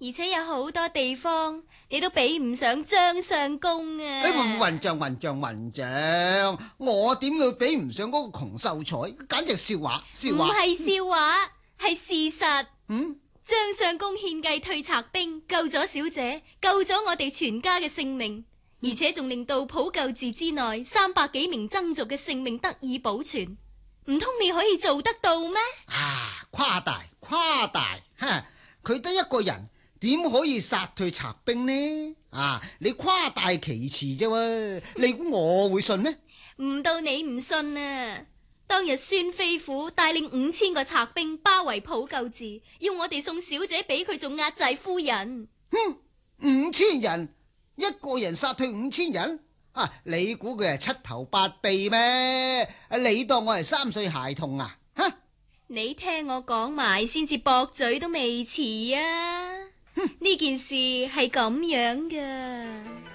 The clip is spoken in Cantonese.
而且有好多地方你都比唔上張相公啊！ 混賬，我點會比唔上嗰個窮秀才？簡直笑話！ 唔係笑話，係事實。張相公獻計退賊兵，救咗小姐，救咗我哋全家嘅性命，而且仲令到普救寺之內300幾名僧俗嘅性命得以保存。唔通你可以做得到咩？ 誇大！佢得一個人，點可以殺退賊兵呢？你誇大其詞啫，你估我會信咩？ 唔到你唔信啊！當日孫飛虎帶領5000個賊兵包圍普救寺，要我哋送小姐俾佢做壓寨夫人。 5000人，一個人殺退5000人？你估佢係七頭八臂咩？你當我係3歲孩童啊？ 你聽我講埋先至駁嘴都未遲啊！呢件事係咁樣㗎。